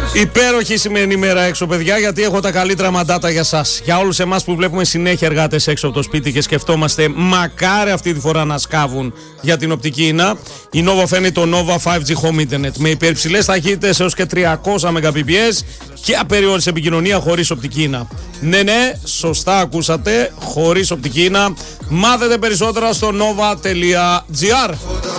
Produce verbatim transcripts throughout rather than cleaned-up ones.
Υπέροχη σημερινή μέρα έξω, παιδιά, γιατί έχω τα καλύτερα μαντάτα για σας. Για όλους εμάς που βλέπουμε συνέχεια εργάτες έξω από το σπίτι και σκεφτόμαστε μακάρι αυτή τη φορά να σκάβουν για την οπτική ίνα. Η Nova φέρνει το Nova φάιβ τζι Home Internet με υπερψηλές ταχύτητες έως και τριακόσια μεγαμπιπιες και απεριόριστη επικοινωνία χωρίς οπτική ίνα. Ναι, ναι, σωστά ακούσατε, χωρίς οπτική ίνα. Μάθετε περισσότερα στο nova.gr.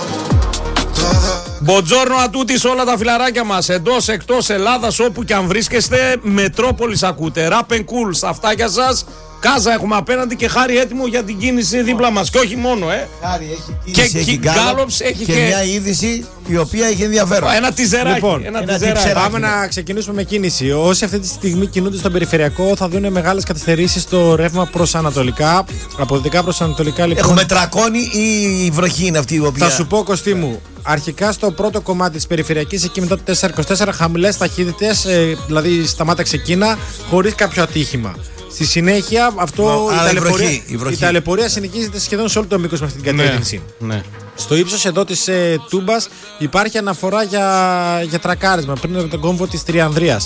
Μποτζόρνο ατούτη σε όλα τα φιλαράκια μας, εντός, εκτός Ελλάδας, όπου και αν βρίσκεστε. Μετρόπολης ακούτε, Rap and Cool στα αυτάκια σας. Κάζα έχουμε απέναντι και Χάρη έτοιμο για την κίνηση δίπλα μας. Και όχι μόνο, ε. Χάρη έχει κίνηση, και έχει Γκάλοψ, έχει και, και μια είδηση η οποία έχει ενδιαφέρον. Ένα τιζεράκι. Λοιπόν, ένα ένα τιζεράκι. Πάμε να ξεκινήσουμε με κίνηση. Όσοι αυτή τη στιγμή κινούνται στον περιφερειακό θα δουν μεγάλες καθυστερήσεις στο ρεύμα προς ανατολικά. Από δυτικά προς ανατολικά, λοιπόν. Έχουμε τρακόνη ή η βροχή είναι αυτή η οποία. Θα σου πω, Κωστή μου, αρχικά στο πρώτο κομμάτι της περιφερειακής, εκεί μετά το τετρακόσια είκοσι τέσσερα, χαμηλές ταχύτητες, ε, δηλαδή σταμάταξε Κίνα, χωρίς κάποιο ατύχημα. Στη συνέχεια, αυτό Α, η, η ταλαιπωρία, βροχή, η βροχή. η ταλαιπωρία συνεχίζεται σχεδόν σε όλο το μήκος με αυτή την κατεύθυνση. Ναι, ναι. Στο ύψος εδώ της ε, Τούμπας υπάρχει αναφορά για, για τρακάρισμα πριν από τον κόμβο της Τριανδρίας.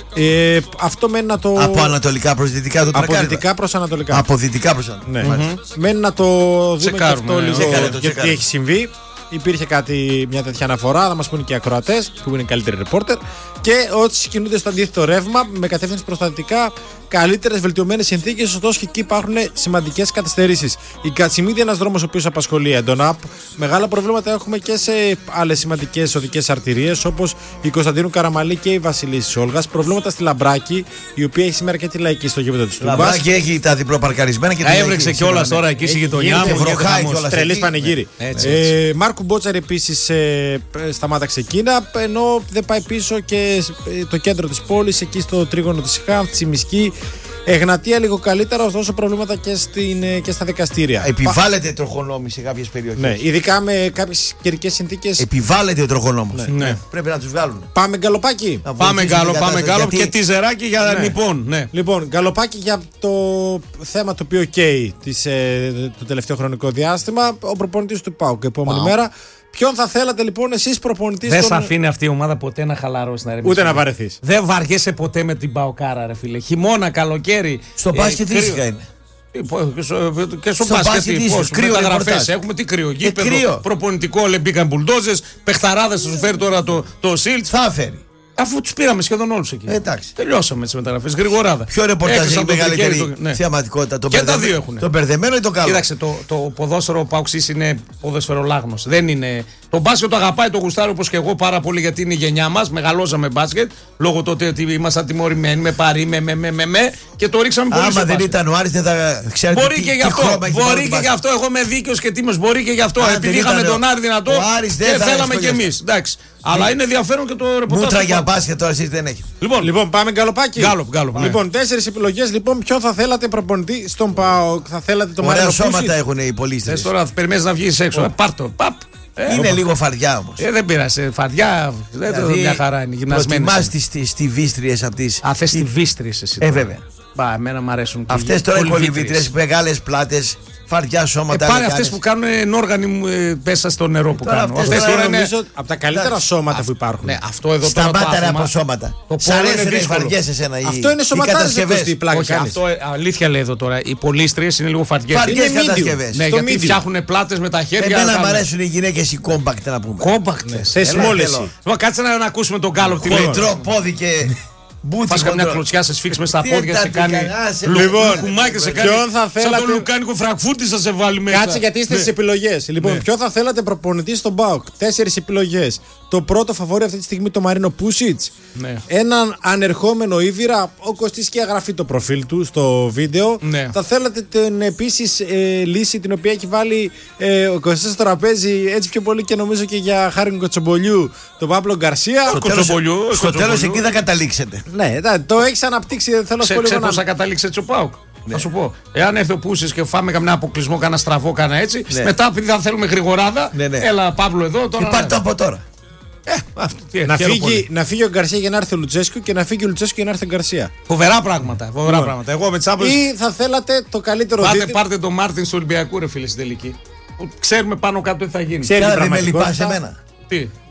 Ε, αυτό μένει να το. Από ανατολικά προς δυτικά το από τρακάρισμα. δυτικά προς ανατολικά. Από δυτικά προς ανατολικά. Ναι. Μάλιστα. Mm-hmm. Μένει να το δούμε Τσεκάρουμε, και αυτό ναι. λίγο Τσεκάρε το, γιατί τσεκάρε. έχει συμβεί. Υπήρχε κάτι, μια τέτοια αναφορά, θα μας πούνε και οι ακροατές που είναι οι καλύτεροι ρεπόρτερ. Και όσοι κινούνται στο αντίθετο ρεύμα με κατεύθυνση προς τα δυτικά, καλύτερες βελτιωμένες συνθήκες, ωστόσο και εκεί υπάρχουν σημαντικές καθυστερήσεις. Η Κατσιμίδη, ένας δρόμος ο οποίος απασχολεί έντονα. Μεγάλα προβλήματα έχουμε και σε άλλες σημαντικές οδικές αρτηρίες, όπως η Κωνσταντίνου Καραμαλή και η Βασιλίσσης Όλγας. Προβλήματα στη Λαμπράκη, η οποία έχει σήμερα και τη Λαϊκή στο γήπεδο της Τούμπας. Λαμπράκι έχει τα διπλοπαρκαρισμένα και Τα την έβρεξε έχει κιόλας σήμερα, τώρα ναι. εκεί στη Έχει γειτονιά γίνει μου. και γίνεται βροχάει χαμός. κιόλας. Τρελής εκεί, πανηγύρι. ναι. Έτσι, Ε, Μάρκου Μπότσαρ επίσης ε, σταμάταξε Κίνα, ενώ δεν πάει πίσω και ε, το κέντρο της πόλης, εκεί στο τρίγωνο της Χάμ, Τσιμισκή, Εγνατία λίγο καλύτερα, ωστόσο προβλήματα και, στην, ε, και στα δικαστήρια. Επιβάλλεται τροχονόμη σε κάποιες περιοχές. Ναι, ειδικά με κάποιες καιρικές συνθήκες. Επιβάλλεται ο τροχονόμος. Ναι. Πρέπει να τους βγάλουν. Πάμε γκαλοπάκι. Να Πάμε βοηθήσουν γκάλο, την πάμε κατάσταση, γκάλο και γιατί τιζεράκι για Ναι. λοιπόν. Ναι. Λοιπόν, γκαλοπάκι για το θέμα το οποίο καίει τις, ε, το τελευταίο χρονικό διάστημα. Ο προπονητής του ΠΑΟΚ, επόμενη Wow. μέρα. Ποιον θα θέλατε λοιπόν εσείς προπονητής? Δεν των- σε αφήνει αυτή η ομάδα ποτέ να χαλαρώσει, να ρεμίσει. Ούτε να βαρεθείς. Δεν βαριέσαι ποτέ με την Παοκάρα, ρε φίλε. Χειμώνα, καλοκαίρι. Στο ε, μπάσκετ κρύο. ήσυχα είναι. Ε, πω- Και στο, και στο Στο μπάσκετ, μπάσκετ τι, ίσως, πώς, κρύο μεταγραφές ρεπορτάζ. έχουμε, τι κρύο, γήπεδο, κρύο. προπονητικό, λέει μπήκαν μπουλντόζες, παιχταράδες θα σου φέρει τώρα το, το Σίλτ. Θα φέρει. Αφού τους πήραμε σχεδόν όλους εκεί. Ε, εντάξει. Τελειώσαμε τις μεταγραφές, γρηγοράδα. Ποιο ρεπορτάζ Έκλεισαν έχει το μεγαλύτερη τρικέρι, το- ναι. θεαματικότητα, το Και τα μπερδεμένο- δύο έχουνε. Το μπερδεμένο ή το καλό? Κοίταξε, το, το ποδόσφαιρο Παοξής είναι ποδοσφαιρολάγνος. Δεν είναι. Το μπάσκετ το αγαπάει το γουστάρι όπως και εγώ πάρα πολύ γιατί είναι η γενιά μας. Μεγαλώσαμε μπάσκετ λόγω τότε ότι ήμασταν τιμωρημένοι με παρή, με, με, με, με, με και το ρίξαμε πολύ. Άμα στο δεν μπάσκετ. ήταν ο Άρης δεν θα ξέρετε Μπορεί τι, και τι γι' αυτό. χρώμα έχει πάρει Μπορεί το και μπάσκετ. γι' αυτό. Εγώ είμαι δίκαιος και τίμος. Μπορεί και γι' αυτό. Αν Επειδή δεν είχαμε ήταν τον ο- Άρη δυνατό. ο Άρης δεν και θα θέλαμε κι έσχολιαζε. εμείς. Εντάξει. Αλλά είναι ενδιαφέρον και το ρεπορτάζ. Μούτρα του για Πάου. μπάσκετ τώρα εσείς δεν έχετε. Λοιπόν, Λοιπόν, πάμε γκαλοπάκι. Γκάλοπ, γκάλοπ, ναι. Λοιπόν, τέσσερις επιλογές. Λοιπόν, ποιον θα θέλατε προπονητή στον ΠΑΟΚ? Θα θέλατε τον Ωραία Μαρίνο σώματα Πούσιτς? έχουν οι θες πολίστες. τώρα περιμένεις να βγεις έξω. Ε, Πάρ' το. Παπ. Ε, Είναι λίγο φαρδιά όμως. Ε, δεν πειράζει. Φαρδιά. Δεν το μια χαρά είναι. Γυμνασμένη. προτιμάς τις τις στιβίστριες από τις. Α, θες τη βίστρες εσύ. Ε, τώρα. βέβαια. Μπα, εμένα μου αρέσουν και Αυτές τώρα οι κολυβήτριες. κολυβήτριες, μεγάλες πλάτες, φαρδιά Ε, σώματα. πάρε λεκάνες. αυτές που κάνουν ενόργανοι μου ε, πέσα στο νερό που Τώρα κάνουν. αυτές Αυτές τώρα τώρα είναι. Νομίζω από τα καλύτερα Εντάξει. σώματα που υπάρχουν. Ναι, αυτό εδώ τώρα το Σταμάτα ρε άθλημα- από σώματα. Το Σ' πόλο είναι αρέσουν οι δύσκολο. φαρδιές εσένα. οι- Αυτό είναι οι σωματάριζε κατασκευές. αυτή η πλάκα. Όχι, κάνεις. αυτό ε, αλήθεια λέει εδώ τώρα. Οι πολίστριες είναι λίγο φαρδιές. Φαρδιές Είναι medium. κατασκευές. Ναι, Το γιατί medium. φτιάχνουν πλάτες με τα χέρια. Εμένα μου κάνουν- αρέσουν οι γυναίκες οι κόμπακτ να πούμε. Κόμπακτες. Σε Έλα, σμόλεση. θέλω. Λοιπόν, κάτσε να, να ακούσουμε τον Γκάλοπ τι λέει. Χοντρό πόδι και μπούτι. Πας καμιά χοντρό. κλωτσιά, σε σφίξει μες στα Τι πόδια, σε τα κάνει. τικανάσε. λου- Λοιπόν, λουκουμάκι, σε κάνει. ποιον θα Σαν θέλατε- τον Λουκάνικο Φραγκφούρτη θα σε βάλει μέσα. Κάτσε γιατί είστε Ναι. στις επιλογές. Λοιπόν, Ναι. ποιο θα θέλατε προπονητή στον ΠΑΟΚ? Τέσσερις επιλογές. Το πρώτο φαβόρι αυτή τη στιγμή το Μαρίνο Πούσιτς. Ναι. Έναν ανερχόμενο Ήβυρα. Ο Κωστής και γραφεί το προφίλ του στο βίντεο. Ναι. Θα θέλατε την επίσης ε, λύση την οποία έχει βάλει ε, ο Κωστής στο τραπέζι έτσι πιο πολύ και νομίζω και για χάρη Κοτσομπολιού, τον Παύλο Γκαρσία. Στο τέλος- Κοτσομπολιού, Στο Κοτσομπολιού. τέλος εκεί θα καταλήξετε. Ναι, εντάξει, το έχει αναπτύξει. Θέλω να σου πω Ξέρεις λίγο πώς θα να. κατάληξε έτσι ο ΠΑΟΚ. Θα σου πω. Εάν έρθει ο Πούσης και φάμε καμιά αποκλεισμό, κανένα στραβό, κανένα έτσι. Ναι. Μετά, επειδή θα θέλουμε γρηγοράδα, Ναι, ναι. έλα Παύλο εδώ. Τώρα, Υπάρχει το από τώρα. Ε, αυτό, τι, Να χαίρομαι φύγει, πολύ. να φύγει ο Γκαρσία για να έρθει ο Λουτσέσκου και να φύγει ο Λουτσέσκου για να έρθει ο Γκαρσία. Φοβερά πράγματα. Φοβερά πράγματα. Εγώ με τις άπλες. Ή θα θέλατε το καλύτερο Πάτε, δίδυμο. πάρτε τον Μάρτιν του Ολυμπιακού, ρε φίλε, στην τελική. Που ξέρουμε πάνω κάτω τι θα γίνει. Ξέρει Καλά την δεν με λυπάσαι πραγματικότητα. εμένα. Τι.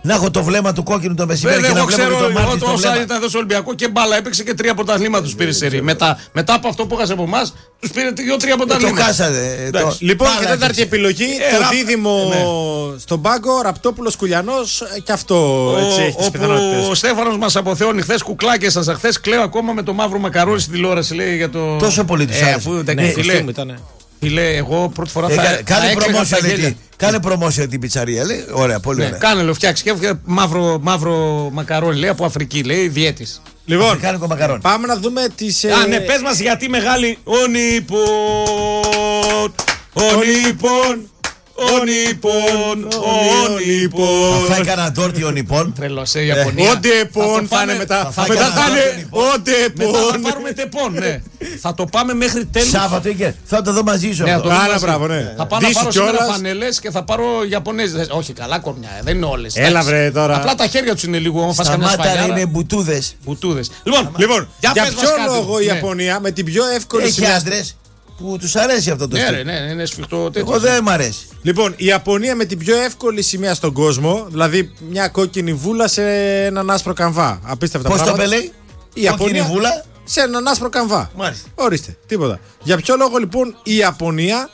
Να έχω το βλέμμα του κόκκινου το μεσημέρι και εγώ να βλέπω ξέρω, και το μάτι εγώ στο όσα βλέμμα. ήταν εδώ στο Ολυμπιακό και μπάλα έπαιξε και τρία πρωταθλήματα του πήρε σε ρί. Μετά, μετά από αυτό που έχασε από εμά, του πήρε δύο-τρία Ε, Το πρωταθλήματα. χάσατε. ε, το- Λοιπόν, Μπάλα και τέταρτη έπαιξε. επιλογή, Ε, το ραπ- δίδυμο ναι. στον πάγκο, Ραπτόπουλο Κουλιανό. Και αυτό έτσι έχει τι Όπου πιθανότητε. ο Στέφανος μας αποθεώνει χθε κουκλάκια σας. Χθε κλαίω ακόμα με το μαύρο μακαρόνι στην τηλεόραση. Λέει για το. Τόσο πολύ τους ε, άρεσε. αφού, Ναι, ναι, φιλέ, μου ήταν. φιλέ, εγώ πρώτη φορά Ε, θα. κα- θα Κάνε έκλαιγα από τα προμόσια, λέει, γέλια. τι. Κάνε προμόσια την πιτσαρία, λέει. Ωραία, πολύ Ναι, ωραία. κάνε λέω, φτιάξει. Και έφυγε μαύρο, μαύρο μακαρόνι, λέει από Αφρική, λέει διέτης. Λοιπόν, Αφρικάνικο μακαρόνι. πάμε να δούμε τι. Α, ναι, πες μας γιατί μεγάλη. Ο Νίπον, ο Νίπον, ο Νίπον, ο Νίπον. Θα έκανα τόρτι ο Νιππών. Τρελός, ε, Ιαπωνία. Ο Ντεπών το θα είναι πάμε- μετά. θα Μετά έκανα θα είναι τόρτι, ο Μετά θα Ντεπών. πάρουμε τεπών, ναι. Θα το πάμε μέχρι τέλους. Σάββατο είχε. Θα το δω μαζί σου. Ναι, αυτό. το- Άρα, μπράβο, ναι. Θα πάω να Δύση πάρω σήμερα κιόλας. φανελές και θα πάρω Ιαπωνέζες. Όχι, καλά κορμιά, δεν είναι όλες. Έλα, εντάξει. βρε, τώρα. Απλά τα χέρια τους είναι λίγο, όμως φας καμιά Σταμάτα, ρε, σφαλιάρα. είναι μπουτούδες. Μπουτούδες. Λοιπόν, Λοιπόν, για πες μας ποιο κάτι. λόγο η Ναι. Ιαπωνία με την πιο εύκολη Έχει σημαία. άντρες που τους αρέσει αυτό το Ναι, στυλ. ρε, ναι, ναι, είναι σφιχτό τέτοιο. Εγώ δεν μ' αρέσει. Λοιπόν, η Ιαπωνία με την πιο εύκολη σημαία στον κόσμο, δηλαδή μια κόκκινη βούλα σε έναν άσπρο καμβά. Απίστευτα Πώς το πράγματα. είπε, λέει. Η Ιαπωνία Κόκκινη βούλα. σε έναν άσπρο καμβά. Μάλιστα. Ορίστε, τίποτα. Για ποιο λόγο λοιπόν η Ιαπωνία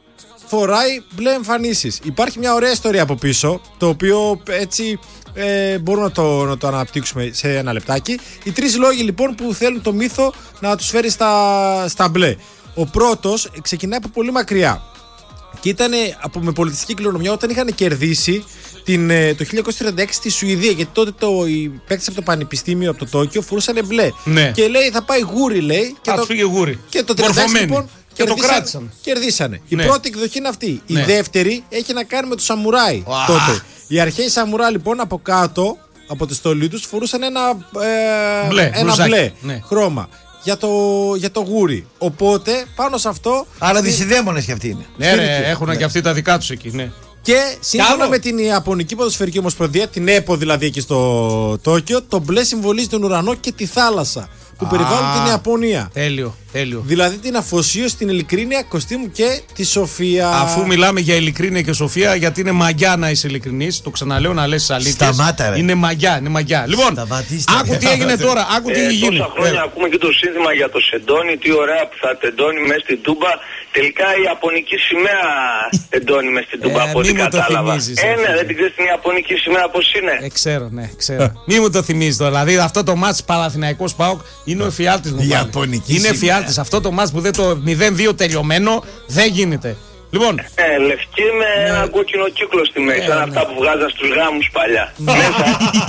φοράει μπλε εμφανίσεις. Υπάρχει μια ωραία ιστορία από πίσω, το οποίο έτσι ε, μπορούμε να το, να το αναπτύξουμε σε ένα λεπτάκι. Οι τρεις λόγοι λοιπόν που θέλουν το μύθο να τους φέρει στα, στα μπλε. Ο πρώτος ξεκινάει από πολύ μακριά. Και ήταν από, με πολιτιστική κληρονομιά όταν είχαν κερδίσει την, ε, το χίλια εννιακόσια τριάντα έξι στη Σουηδία. Γιατί τότε το, οι παίκτες από το πανεπιστήμιο, από το Τόκιο, φορούσαν μπλε. Ναι. Και λέει θα πάει γούρι, λέει. Και Α, το, τους πήγε γούρι. και το τριάντα έξι Μορφωμένοι. λοιπόν. Και το κερδίσαν- κράτησαν. Κερδίσανε. Ναι. Η πρώτη εκδοχή είναι αυτή. Ναι. Η δεύτερη έχει να κάνει με του σαμουράι Ουα. τότε. Οι αρχαίοι σαμουράι λοιπόν από κάτω, από τη στολή του, φορούσαν ένα, ε, Μπλε, ένα μπλουζάκι. μπλε Ναι. χρώμα. Για το, για το γούρι. Οπότε πάνω σε αυτό. Άρα δυσιδαίμονες κι αυτοί είναι. Ναι, ρε, έχουν και αυτοί τα δικά τους εκεί, ναι. Και σύμφωνα άλλο. με την Ιαπωνική Ποδοσφαιρική Ομοσπονδία, την ΕΠΟ δηλαδή εκεί στο Τόκιο, το μπλε συμβολίζει τον ουρανό και τη θάλασσα που περιβάλλουν την Ιαπωνία. Τέλειο, τέλειο. Δηλαδή την αφοσίωση, την ειλικρίνεια, κοστίμου και τη σοφία. Αφού μιλάμε για ειλικρίνεια και σοφία, γιατί είναι μαγιά να είσαι ειλικρινής, το ξαναλέω να λες τις αλήθειες. Σταμάτα, ρε. Είναι μαγιά, είναι μαγιά. Λοιπόν, Σταματήστε, άκου ρε. τι έγινε τώρα, άκου τι Ε, έχει γίνει. τόσα χρόνια Ε, ακούμε και το σύνθημα για το σεντόνι, τι ωραία που θα τεντώνει μέσα στην Τούμπα. Τελικά η Ιαπωνική σημαία τεντώνει μέσα στην Τούμπα Ε, από ό,τι μη μου το κατάλαβα. θυμίζεις, Ε, ναι, αυτό. δεν την ξέρεις την Ιαπωνική σημαία πώς είναι. Ε, ξέρω, ναι, ξέρω. Μη μου το θυμίζει τώρα. Δηλαδή αυτό το μάτς Παναθηναϊκός ΠΑΟΚ είναι ο εφιάλτης μου. Η πάλι. Ιαπωνική Είναι σημαία. εφιάλτης. Αυτό το μάτς που δεν το μηδέν δύο τελειωμένο δεν γίνεται. Λοιπόν, Ε, λευκή με ένα κόκκινο κύκλο στη μέση, σαν ναι. αυτά που βγάζαν στους γάμους παλιά. Μέσα.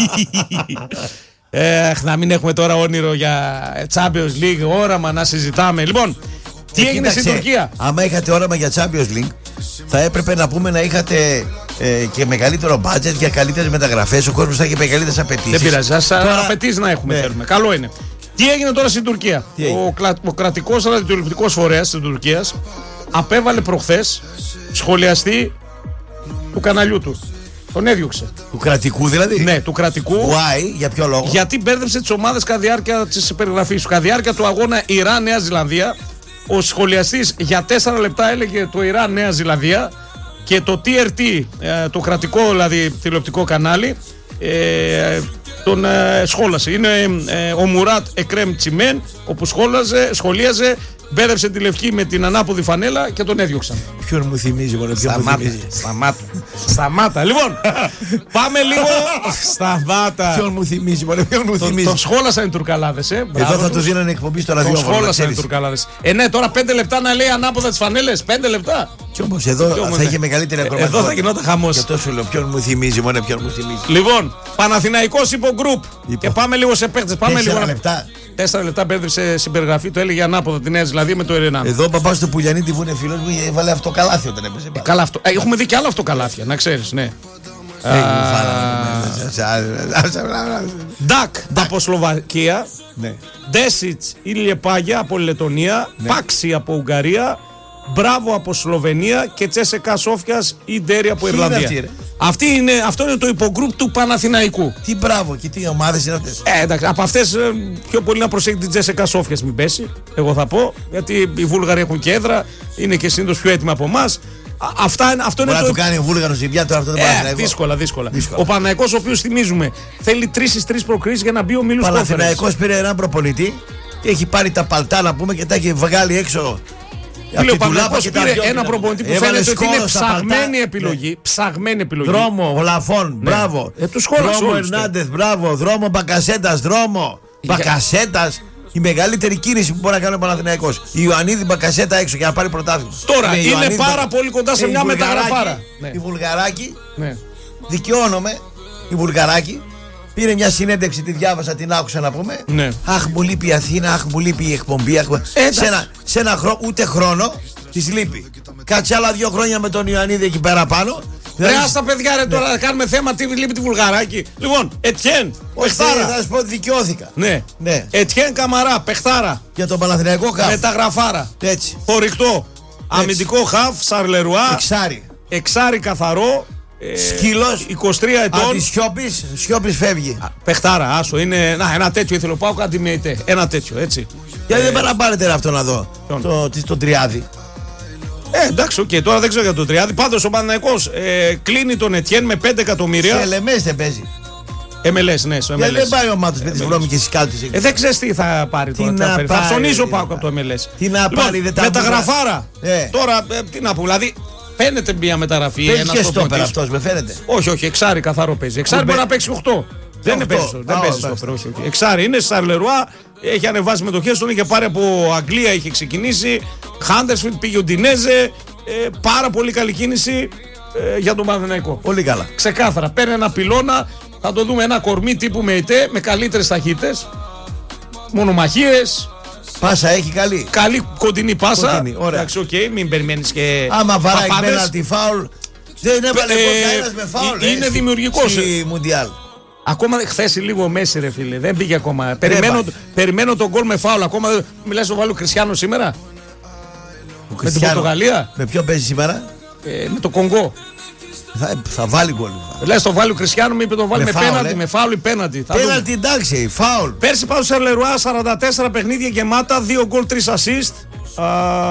ε, να μην έχουμε τώρα όνειρο για Champions League, όραμα να συζητάμε. Λοιπόν, τι Ε, έγινε στην κοίταξε, Τουρκία. Άμα είχατε όραμα για Champions League, θα έπρεπε να πούμε να είχατε ε, και μεγαλύτερο budget για καλύτερες μεταγραφές. Ο κόσμος θα έχει μεγαλύτερες απαιτήσεις. Δεν πειράζει, ας Τώρα- απαιτήσει να έχουμε Ναι. θέλουμε. Καλό είναι. Τι έγινε τώρα στην Τουρκία. Τι έγινε? Ο, κλα... ο κρατικός ραδιοτηλεοπτικός φορέας της Τουρκίας απέβαλε προχθές σχολιαστή του καναλιού του. Τον έδιωξε. Του κρατικού δηλαδή. Ναι, του κρατικού. Why, για ποιο λόγο. Γιατί μπέρδεψε τις ομάδες κατά διάρκεια της περιγραφής του. Κατά διάρκεια του αγώνα Ιράν-Νέα Ζηλανδία, ο σχολιαστής για τέσσερα λεπτά έλεγε το Ιράν-Νέα Ζηλανδία και το τι αρ τι, ε, το κρατικό δηλαδή τηλεοπτικό κανάλι, ε, τον ε, σχόλασε. Είναι ε, ο Μουράτ Εκρέμ Τσιμέν, όπου σχόλαζε, σχολίαζε, μπέρδεψε τη λευκή με την ανάποδη φανέλα και τον έδιωξαν. Ποιον μου θυμίζει, μόνο ποιον μου Σταμάτα, θυμίζει. σταμάτα, σταμάτα. Λοιπόν, πάμε λίγο. Σταμάτα. Ποιον μου θυμίζει, μόνο ποιον μου Το, θυμίζει. το σχόλασαν οι τουρκαλάδες, ε. Εδώ Μπράβο θα του τους. δίνανε εκπομπή στο Το ραδιόφωνο. να σχόλασαν οι ξέρεις. τουρκαλάδες. Ε, ναι, τώρα πέντε λεπτά να λέει ανάποδα τις φανέλες. Πέντε λεπτά. Κι όμως εδώ Κι όμως, θα ναι. είχε μεγαλύτερη Ε, ακροματικότητα. εδώ θα γινόταν χαμός. Και τόσο λέω, ποιον μου θυμίζει, μόνο ποιον μου θυμίζει. Λοιπόν, Παναθηναϊκός υπογκρουπ. Υπο. Και πάμε λίγο σε παίχτες. Πάμε Τέσσερα λίγο. να- λεπτά. Τέσσερα λεπτά μπέρδεψε στην περιγραφή. Το έλεγε ανάποδα τη Νέα Ζηλανδία με το Ερενάν. Εδώ ο παπάς του Πουλιανίτη που είναι φίλος μου έβαλε αυτό καλάθι όταν έπαιζε. μπάλα. Καλά αυτό. Ε, έχουμε δει και άλλα αυτοκαλάθια, να ξέρεις, ναι. Ε, μου φάλανε. Ντακ από Σλοβακία. Ναι. Ντέσιτς Ηλιεπάγια από Λετωνία. Πάξι από Ουγγαρία. Μπράβο από Σλοβενία και Τσέσεκα Σόφιας ή Ντέρι από Ποιοι είναι Ιρλανδία. αυτοί, ρε? Αυτή είναι, αυτό είναι το υπογκρουπ του Παναθηναϊκού. Τι μπράβο και τι ομάδες είναι αυτές. Ε, εντάξει, από αυτές ε, πιο πολύ να προσέχει την Τσέσεκα Σόφιας μην πέσει. Εγώ θα πω, γιατί οι Βούλγαροι έχουν και έδρα, είναι και συνήθως πιο έτοιμοι από εμάς. Α, αυτά, αυτό είναι Μπορεί το. να του κάνει ο Βούλγαρος ζημιά τώρα αυτό το Ε, Παναθηναϊκό. δύσκολα, δύσκολα. δύσκολα. Ο Παναθηναϊκός, ο οποίος θυμίζουμε, θέλει τρεις στις τρεις προκρίσεις για να μπει ο Μίλους Ο Conference. Παναθηναϊκός πήρε έναν προπονητή και έχει πάρει τα παλτά να πούμε και τα έχει βγάλει έξω. Φίλε, ο Παναθηναϊκός πήρε ένα προπονητή που Έβαλε φαίνεται ότι είναι σκόρο στα παλτά. ψαγμένη επιλογή. Ναι. Ψαγμένη επιλογή. Δρόμο, Γλαφών, μπράβο. Ε, τους χώρας Δρόμο όλους, Ερνάντεθ, μπράβο. Δρόμο Μπακασέτας, δρόμο. Για- Μπακασέτας. Η μεγαλύτερη κίνηση που μπορεί να κάνει ο Παναθηναϊκός. Η Ιωαννίδη Μπακασέτα έξω για να πάρει πρωτάθλημα. Τώρα, η είναι Ιωαννίδη πάρα Μπακα- πολύ κοντά σε Ε, η μια Βουλγαράκη- μεταγραφάρα. Ναι. Η Βουλγαράκη, Ναι. δικαιώνομαι, η Βουλγαράκη πήρε μια συνέντευξη, τη διάβασα, την άκουσα να πούμε. Ναι. Αχ, μου λείπει η Αθήνα, αχ, μου λείπει η εκπομπή. Αχ, μου- εντάξει. σε, ένα, σε ένα χρόνο, ούτε χρόνο τη λείπει. Κάτσε άλλα δύο χρόνια με τον Ιωαννίδη εκεί πέρα πάνω. Ρε, Δηλαδή, άστα παιδιά, ρε, τώρα να κάνουμε θέμα τι λείπει τη Βουλγαράκη. Λοιπόν, Ετιέν, όχι, παιχτάρα. θα σου πω ότι δικαιώθηκα. Ναι. Ναι. Ετιέν Καμαρά, παιχτάρα. Για τον Παναθηναϊκό κάπου. Μεταγραφάρα. Έτσι. Θορυκτό. Αμυντικό χαφ, Σαρλερουά. Εξάρι. Εξάρι καθαρό. ε, Σκύλος. είκοσι τρία ετών. Αν τη Σιώπης, Σιώπης φεύγει. Παιχτάρα, άσο. Είναι να, ένα τέτοιο ήθελε ο Πάουκ αντιμετέ. Ένα τέτοιο, έτσι. Γιατί δεν παραπάρετε ρε αυτό να δω. Ποιον? Το, το, το τριάδι. Ε, εντάξει, οκ, τώρα δεν ξέρω για το τριάδι. Πάντως ο Παναθηναϊκός ε, κλείνει τον Ετιέν με πέντε Σε εκατομμύρια. Ελεμές δεν παίζει. εμ ελ ες, ναι, στο εμ ελ Γιατί ες. δεν πάει ο Μάτος με τις βρώμικες σκάλτες εκεί. Ε, δεν ξέρει τι θα πάρει τώρα. Τι τι θα να φέρει. πάρει, Θα ψωνίσει ο τι να Πάουκ από το πάρει. εμ ελ ες. Τι να πάρει, δεν τα μεταγραφάρα. Ε. Τώρα, ε, τι να πω, δηλαδή φαίνεται μια μεταγραφή. Παίζει ένας και στόπερ προπονητής. αυτός, με φαίνεται. Όχι, όχι, εξάρι καθαρό παίζει. Εξάρι Κουμπε- μπορεί να παίξει οκτώ. Δεν οκτώ. παίζει στο- δεν Α, παίζει εντάξει. στόπερ, όχι, όχι. Εξάρι είναι Σαρλερουά, έχει ανεβάσει μετοχές, τον είχε πάρει από Αγγλία, είχε ξεκινήσει. Χάντερσφιλντ πήγε ο Ντινέζε. Ε, πάρα πολύ καλή κίνηση ε, για τον Παναθηναϊκό. Πολύ καλά. Ξεκάθαρα. Παίρνει ένα πυλώνα, θα το δούμε ένα κορμί τύπου με ΕΤΕ, με καλύτερες ταχύτητες. Μονομαχίες. Πάσα έχει καλή. Καλή κοντινή πάσα. Κοντινή, ωραία. Εντάξει, οκ, μην περιμένεις και. Άμα βαράει παπάδες. πέναλτι φάουλ, δεν έβαλε Ε, κανένας με φάουλ. είναι ε, δημιουργικός. Στη Μουντιάλ. Ακόμα χθε λίγο ο Μέση, ρε φίλε. Δεν πήγε ακόμα. Περιμένω, πάει. περιμένω τον γκολ με φάουλ. Ακόμα δεν. Μιλάς στο Βάλου Κριστιάνο σήμερα. Ο την Κριστιάνο. Πορτογαλία. Με ποιο παίζει σήμερα. Ε, με το Κονγκό. Θα, θα βάλει γκολ. Λες το Βάλου Κριστιάνο, μου είπε το βάλει Με με, φάουλ, πέναντι. ε. Με φάουλ ή πέναντι. Θα δούμε. Πέναλτι εντάξει, φάουλ. Πέρσι πάω σε Σαρλερουά, σαράντα τέσσερα παιχνίδια γεμάτα, δύο γκολ, τρία assist. Α,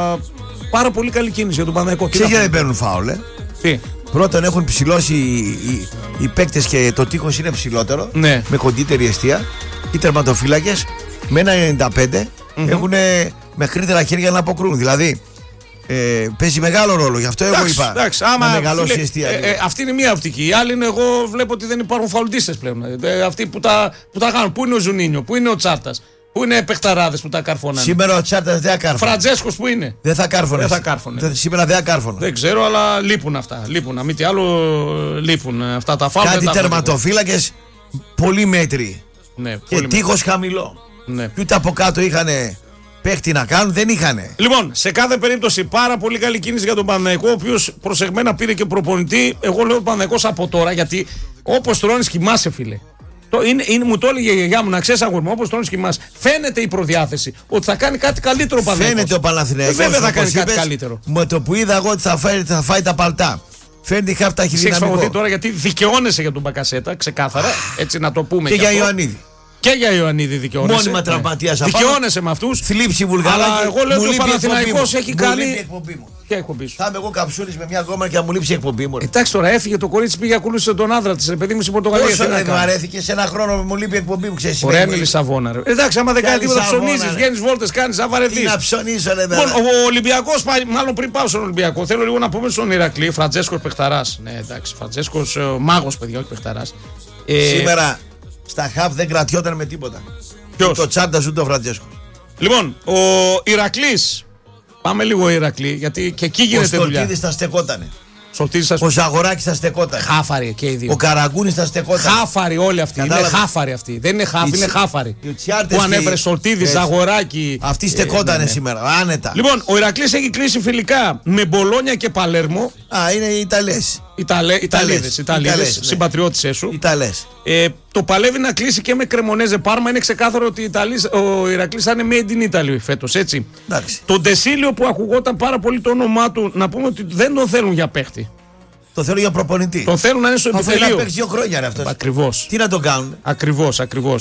πάρα πολύ καλή κίνηση για τον Παναθηναϊκό. Τι να Ξέρεις γιατί πούμε. δεν παίρνουν φάουλ, ε. Τι. Πρώτον έχουν ψηλώσει οι, οι, οι παίκτες και το τείχος είναι ψηλότερο. Ναι. Με κοντύτερη αιστεία. Οι τερματοφύλακες με ένα ενενήντα πέντε έχουν μεγαλύτερα χέρια να αποκρούν. Δηλαδή ε, παίζει μεγάλο ρόλο. Γι' αυτό εγώ Εντάξει, είπα εντάξει, να άμα, μεγαλώσει φίλε, η αιστεία. ε, ε, αυτή είναι μία οπτική. Η άλλη είναι, εγώ βλέπω ότι δεν υπάρχουν φαουλτίστες πλέον. Ε, αυτοί που τα, που τα κάνουν. Πού είναι ο Ζουνίνιο, πού είναι ο Τσάρτας, πού είναι παιχταράδες που τα καρφώνανε. Σήμερα ο Τσάρτας δεν θα κάρφωνε. Φραντζέσκος που είναι. Δεν θα κάρφωνε. Δεν θα κάρφωνε. Δεν- Σήμερα δεν θα κάρφωνε. Δεν ξέρω, αλλά λείπουν αυτά. Λείπουν. Αν μη τι άλλο, λείπουν αυτά τα φάουλ. Κάτι δεν τα βλέπω. τερματοφύλακες πολύ μέτριοι. Ναι, Και πολύ τείχος χαμηλό. Ναι. Και ούτε από κάτω είχαν παίχτη να κάνουν, δεν είχαν. Λοιπόν, σε κάθε περίπτωση πάρα πολύ καλή κίνηση για τον Παναθηναϊκό, ο οποίος προσεγμένα πήρε και προπονητή. Εγώ λέω ο Παναθηναϊκός από τώρα, γιατί όπως τρώνεις κοιμάσαι, φίλε. Το, είναι, είναι, μου το έλεγε η γιαγιά μου, να ξέρεις αγόρι μου, όπως τρώνεις κοιμάσαι. Φαίνεται η προδιάθεση ότι θα κάνει κάτι καλύτερο ο Παναθηναϊκός. Φαίνεται ο Παναθηναϊκός. Ε, βέβαια θα όπως κάνει κάτι είπες, καλύτερο. Με το που είδα εγώ ότι θα φάει, θα φάει τα παλτά. Φαίνεται η χάφτα έχει Σε έχεις φαγωθεί δυναμικό. τώρα γιατί δικαιώνεσαι για τον Μπακασέτα, ξεκάθαρα. Έτσι να το πούμε. Και για αυτό. Ιωαννίδη. Και για Ιωαννίδη δικαιώνεσαι. Μόνιμα τραυματίας απάνω. Δικαιώνεσαι με αυτούς. Θλίψη Βουλγαράκη. Αλλά εγώ λέω μου ότι ο λείπει η εκπομπή Παναθηναϊκός μου. έχει Μου κάνει. λείπει η εκπομπή μου. Ποια εκπομπή σου. Θα είμαι εγώ καψούρης με μια γκόμενα και να μου λείψει η εκπομπή μου. ρε. Εντάξει τώρα έφυγε το κορίτσι, πήγε ακολούθησε τον άντρα τη. Ρε παιδί μου στην Πορτογαλία. Πόσο τι να δεν μου κάνει. αρέθηκε, σε ένα χρόνο μου λείπει η εκπομπή μου, ξέρεις. Ωραία σημαίνει. είναι η Λισαβόνα. Ρε. Εντάξει, άμα δεν Ποια κάνει τίποτα, Λισαβόνα, ψωνίζει, ρε. βγαίνει βόλτε, κάνει, θα Τι βαρεθεί. να ψωνίσω, ρε Λοιπόν, βέβαια. ο Ολυμπιακό, μάλλον πριν πάω στον Ολυμπιακό, θέλω λίγο να πούμε στον Ηρακλή, Φραντζέσκο Πεχταρά. Ναι, εντάξει, Φραντζέσκο μάγο, παιδιά, όχι Πεχταρά. Ε, Σήμερα στα χαφ δεν κρατιόταν με τίποτα. Ποιος? Το Τσάρτας ούτε ο Φραντζέσκο. Λοιπόν, ο Ηρακλή. Πάμε λίγο Ηρακλή, γιατί και εκεί Ο γίνεται δουλειά. Στολτίδης θα στεκότανε. Σωτήρης, ας Ο Ζαγοράκης θα στεκότανε. χάφαροι και οι δύο. Ο Καραγκούνης θα στεκότανε. Χάφαροι όλοι αυτοί. Κατάλαβε. Είναι χάφαροι αυτοί. Δεν είναι χάφοι, Οι είναι τσι- χάφαροι. οι τσιάρτες Που και ανέφερε οι- Σολτίδη, έτσι. Ζαγοράκη. Αυτοί ε, στεκότανε ναι, ναι. σήμερα. Άνετα. Λοιπόν, ο Ηρακλής έχει κλείσει φιλικά με Μπολόνια και Παλέρμο. Α, είναι οι Ιταλές. Ιταλέ, Ιταλίδες, Ιταλές, Ιταλίδες, ναι. συμπατριώτησέ σου. Ιταλές. Ε, το παλεύει να κλείσει και με Κρεμονέζε Πάρμα. Είναι ξεκάθαρο ότι Ιταλής, ο Ηρακλής θα είναι made in Italy φέτος, έτσι. Εντάξει. Τον Τεσίλιο που ακουγόταν πάρα πολύ το όνομά του, να πούμε ότι δεν τον θέλουν για παίχτη. Το θέλω για προπονητή. Τον θέλουν να είναι στο Θα θέλει να επιτελείο. παίξει δύο χρόνια ρε αυτός. Ακριβώς. Τι να τον κάνουν. Ακριβώς, ακριβώς.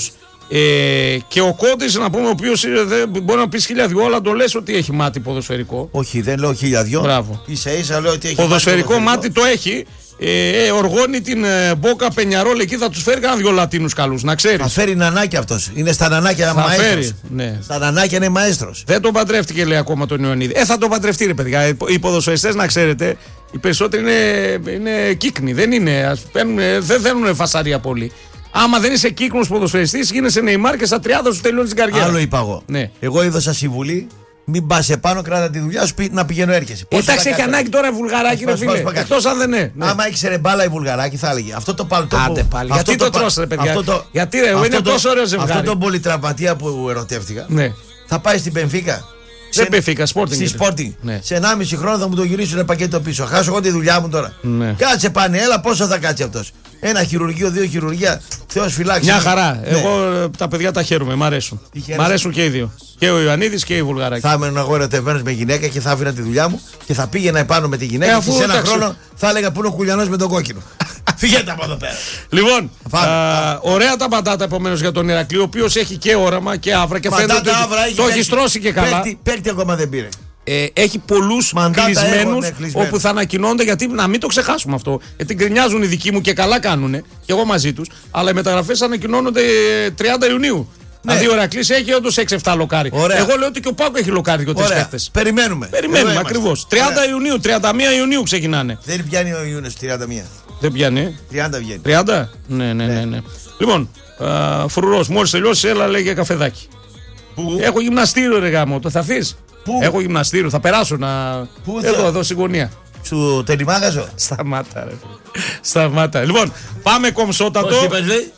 Ε, και ο Κόντης, να πούμε, ο οποίος μπορεί να πει χίλια δυο, αλλά το λες ότι έχει μάτι ποδοσφαιρικό. Όχι, δεν λέω χίλια δυο. Μπράβο. Ίσα ίσα λέω ότι έχει ποδοσφαιρικό μάτι, μάτι το έχει. Ε, οργώνει την ε, Μπόκα Πενιαρόλ εκεί, θα τους φέρει κανένα δυο Λατίνους καλούς, να ξέρεις. Θα φέρει νανάκια αυτός. Είναι στα νανάκια μαέστρος. Ναι. Στα νανάκια είναι μαέστρος. Δεν τον παντρεύτηκε, λέει, ακόμα τον Ιωαννίδη. Ε, θα τον παντρευτεί, ρε παιδιά. Οι ποδοσφαιριστές, να ξέρετε, οι περισσότεροι είναι, είναι κύκνοι. Δεν είναι, ας, παίρνουν, δεν θέλουν φασαρία πολύ. Άμα δεν είσαι κύκνος ποδοσφαιριστής, γίνεσαι Νεϊμάρ και στα τριάντα σου τελειώνει την καριέρα. Άλλο είπα εγώ. Ναι. Εγώ έδωσα συμβουλή. Μην πα επάνω, κράτα τη δουλειά σου να πηγαίνω έρχεσαι. Εντάξει, έχει ανάγκη τώρα βουλγαράκι, ρε φίλε. Εκτός αν δεν είναι. Άμα ήξερε μπάλα η βουλγαράκι, θα έλεγε. Αυτό το παλτό. Άντε πάλι. Γιατί το τρως, ρε παιδιά. Γιατί ρε, είναι τόσο ωραίο ζευγάρι. Αυτό το πολυτραυματία που ερωτεύτηκα. Θα πάει στην Μπενφίκα. Δεν Μπενφίκα, Sporting. Στη Sporting. Σε ενάμιση χρόνο θα μου το γυρίσουν πακέτο πίσω. Χάσω εγώ τη δουλειά μου τώρα. Κάτσε πάνε, έλα πόσο θα κάτσει αυτό. Ένα χειρουργείο, δύο χειρουργία. Θεός φυλάξει. Μια χαρά. Εγώ τα παιδιά τα χαίρομαι, μ' αρέσουν. Μ' αρέσουν και οι δύο. Και ο Ιωαννίδης και η Βουλγαράκη. Θα έμενα εγώ ερωτευμένος με γυναίκα και θα άφηνα τη δουλειά μου και θα πήγαινα επάνω με τη γυναίκα. Ε, και σε ένα ταξι... χρόνο θα έλεγα που είναι ο Κουλιανός με τον κόκκινο. Φύγετε από εδώ πέρα. Λοιπόν, α, ωραία τα μπαντάτα επομένως για τον Ηρακλή, ο οποίος έχει και όραμα και άβρα και φαίνεται ότι το έχει στρώσει και καλά. Παίκτη ακόμα δεν πήρε. Ε, έχει πολλούς κλεισμένους όπου θα ανακοινώνται, γιατί να μην το ξεχάσουμε αυτό. Γιατί γκρινιάζουν οι δικοί μου και καλά κάνουν και εγώ μαζί τους. Αλλά οι μεταγραφές ανακοινώνονται τριάντα Ιουνίου. Ναι. Δηλαδή ο Ηρακλής έχει όντως έξι εφτά λοκάρι. Ωραία. Εγώ λέω ότι και ο Πάκο έχει λοκάρι και ο τρεις παίχτες. Περιμένουμε. Περιμένουμε ακριβώς. τριάντα Ιουνίου, τριάντα μία Ιουνίου ξεκινάνε. Δεν πιάνει ο Ιούνιος τριάντα μία. Δεν πιάνει. τριάντα βγαίνει. τριάντα. Ναι, ναι, ναι. ναι. Λοιπόν, Φρουρός, μόλις τελειώσει, έλα λέει για καφεδάκι. Πού? Έχω γυμναστήριο, ρε γάμο, το θα θείς. Πού? Έχω γυμναστήριο, θα περάσω να. Πού εδώ, εδώ στην γωνία. Σου τελειμάγαζο. Σταμάτα, ρε. Σταμάτα. Λοιπόν, πάμε κομψότατο. Πώς είπες, λέει.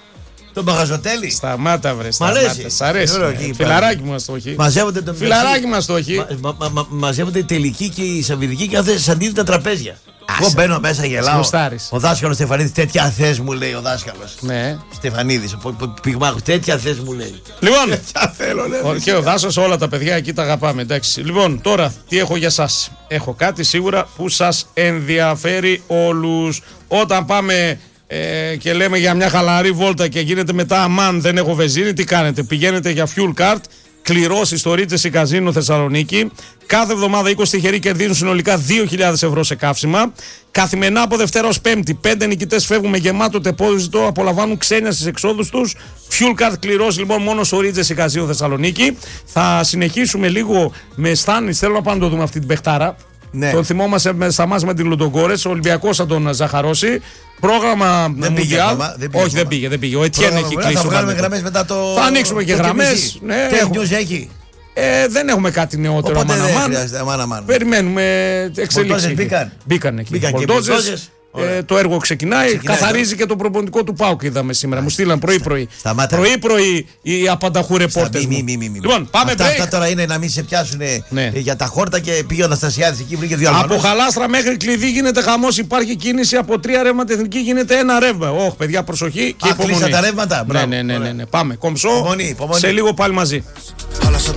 Το μαγαζοτέλι. Σταμάτα, βρε. Σταμάτα. Σ' αρέσει. Φιλαράκι μας το έχει. Μαζεύονται το Φιλαράκι μας το έχει. Μα, μα, μα, μαζεύονται η τελική και η σαββιδική και αυτές τις αντίθετα τραπέζια. Εγώ μπαίνω μέσα, γελάω. Ο δάσκαλος Στεφανίδης, τέτοια θες μου λέει ο δάσκαλος. Ναι. Στεφανίδης, ο πυγμάχος, τέτοια θες μου λέει. Λοιπόν, και ο Δάσος, όλα τα παιδιά εκεί τα αγαπάμε. Εντάξει. Λοιπόν, τώρα τι έχω για σας. Έχω κάτι σίγουρα που σας ενδιαφέρει όλους. Όταν πάμε ε, και λέμε για μια χαλαρή βόλτα και γίνεται μετά αμάν δεν έχω βενζίνη, τι κάνετε? Πηγαίνετε για fuel card. Κληρώσει στο Ρίτσεση Καζίνο Θεσσαλονίκη. Κάθε εβδομάδα είκοσι τυχεροί κερδίζουν συνολικά δύο χιλιάδες ευρώ σε καύσιμα. Καθημερινά από Δευτέρα ως Πέμπτη, πέντε νικητές φεύγουν με γεμάτο τεπόζιτο, απολαμβάνουν ξένια στις εξόδους τους. Fuel card κληρώσει λοιπόν μόνο στο Ρίτσεση Καζίνο Θεσσαλονίκη. Θα συνεχίσουμε λίγο με Στάνης. Θέλω να πάμε να το δούμε αυτή την παιχτάρα. Ναι. Τον θυμόμαστε στα μας με την Λουντογκόρες. Ο Ολυμπιακός θα τον ζαχαρώσει. Πρόγραμμα δεν πήγε ακόμα, δεν πήγε Όχι, ακόμα. δεν πήγε, δεν πήγε. Ο Ετιέν έχει κλείσει. Θα βγάλουμε γραμμές μετά το. Θα ανοίξουμε και γραμμές. Ναι, Tech News έχει. Ε, δεν έχουμε κάτι νεότερο. Οπότε δεν χρειάζεται, αμάν, αμάν. Περιμένουμε εξελίξεις. Μπήκαν. Μπήκαν εκεί. Μπήκαν Ε, το έργο ξεκινάει, ξεκινάει καθαρίζει το. Και το προπονητικό του ΠΑΟΚ είδαμε σήμερα. Μου στείλαν πρωί-πρωί. Πρωί-πρωί οι απανταχού ρεπόρτερ. Λοιπόν, πάμε αυτά, αυτά τώρα είναι να μην σε πιάσουν ναι. για τα χόρτα και πήγε ο Αναστασιάδης εκεί, βρήκε δύο Από Χαλάστρα μέχρι Κλειδί γίνεται χαμός. Υπάρχει κίνηση από τρία ρεύματα εθνική, γίνεται ένα ρεύμα. Όχι, παιδιά, προσοχή και υπομονή. Α, κλείσαν τα ρεύματα. Ναι, ναι, ναι, ναι, ναι. Πάμε. Κομψό. Σε λίγο πάλι μαζί.